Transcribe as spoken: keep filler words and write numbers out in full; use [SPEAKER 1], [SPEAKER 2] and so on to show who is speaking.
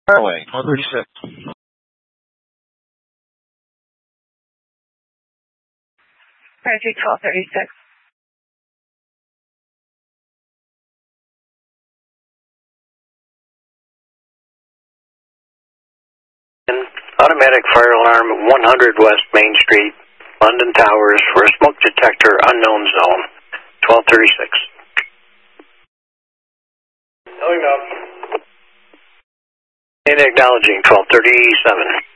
[SPEAKER 1] Fairway, twelve thirty-six.
[SPEAKER 2] Project twelve thirty-six.
[SPEAKER 3] Automatic fire alarm at one hundred West Main Street, London Towers, for a smoke detector, unknown zone, twelve thirty-six. Going up. And acknowledging twelve thirty-seven.